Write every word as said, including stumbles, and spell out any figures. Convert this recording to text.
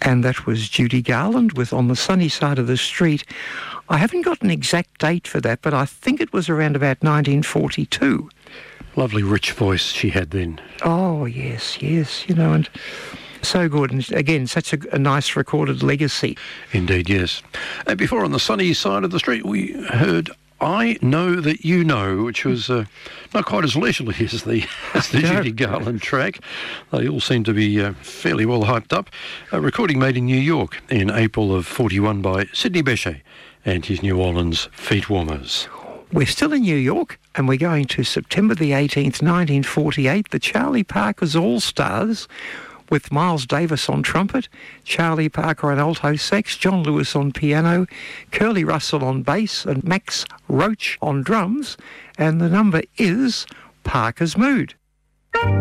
and that was Judy Garland with On the Sunny Side of the Street. I haven't got an exact date for that, but I think it was around about nineteen forty-two. Lovely rich voice she had then. Oh, yes, yes, you know, and so good. And again, such a, a nice recorded legacy. Indeed, yes. And before On the Sunny Side of the Street, we heard I Know That You Know, which was uh, not quite as leisurely as the, as the Judy Garland track. They all seem to be uh, fairly well hyped up. A recording made in New York in April of forty-one by Sidney Bechet and his New Orleans Feet Warmers. We're still in New York, and we're going to September the eighteenth, nineteen forty-eight, the Charlie Parker's All-Stars, with Miles Davis on trumpet, Charlie Parker on alto sax, John Lewis on piano, Curly Russell on bass, and Max Roach on drums, and the number is Parker's Mood.